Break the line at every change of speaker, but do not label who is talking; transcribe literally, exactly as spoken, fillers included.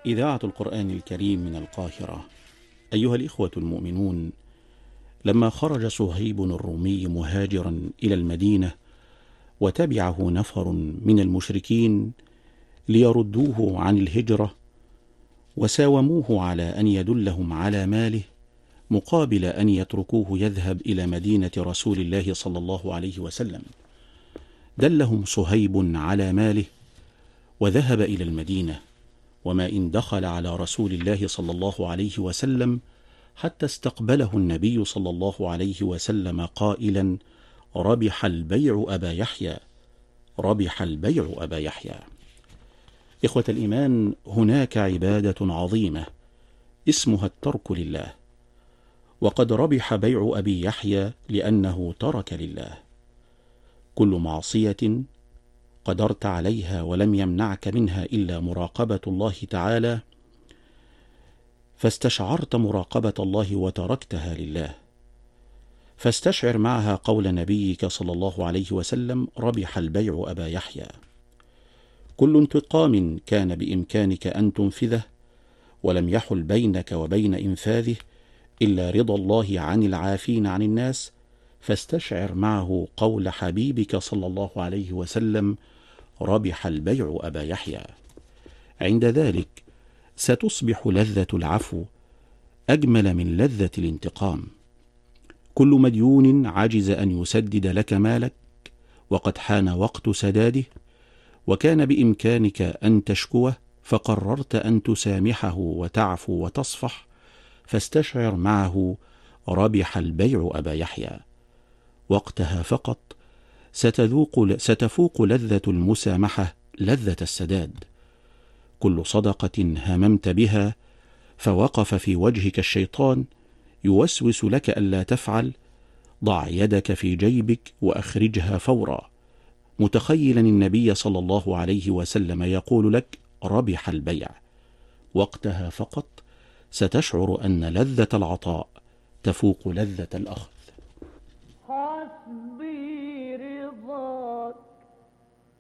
إذاعة القرآن الكريم من القاهرة. أيها الإخوة المؤمنون، لما خرج صهيب الرومي مهاجرا إلى المدينة وتبعه نفر من المشركين ليردوه عن الهجرة وساوموه على أن يدلهم على ماله مقابل أن يتركوه يذهب إلى مدينة رسول الله صلى الله عليه وسلم، دلهم صهيب على ماله وذهب إلى المدينة، وما إن دخل على رسول الله صلى الله عليه وسلم حتى استقبله النبي صلى الله عليه وسلم قائلا: ربح البيع أبا يحيى، ربح البيع أبا يحيى. إخوة الإيمان، هناك عبادة عظيمة اسمها الترك لله، وقد ربح بيع أبي يحيى لأنه ترك لله. كل معصية قدرت عليها ولم يمنعك منها إلا مراقبة الله تعالى، فاستشعرت مراقبة الله وتركتها لله، فاستشعر معها قول نبيك صلى الله عليه وسلم: ربح البيع أبا يحيى. كل انتقام كان بإمكانك أن تنفذه ولم يحل بينك وبين إنفاذه إلا رضا الله عن العافين عن الناس، فاستشعر معه قول حبيبك صلى الله عليه وسلم: ربح البيع أبا يحيى. عند ذلك ستصبح لذة العفو أجمل من لذة الانتقام. كل مديون عجز أن يسدد لك مالك وقد حان وقت سداده، وكان بإمكانك أن تشكوه فقررت أن تسامحه وتعفو وتصفح، فاستشعر معه ربح البيع أبا يحيى. وقتها فقط ستذوق ستفوق لذة المسامحة لذة السداد. كل صدقة هممت بها فوقف في وجهك الشيطان يوسوس لك ألا تفعل، ضع يدك في جيبك وأخرجها فورا، متخيلا النبي صلى الله عليه وسلم يقول لك: ربح البيع. وقتها فقط ستشعر أن لذة العطاء تفوق لذة الأخذ.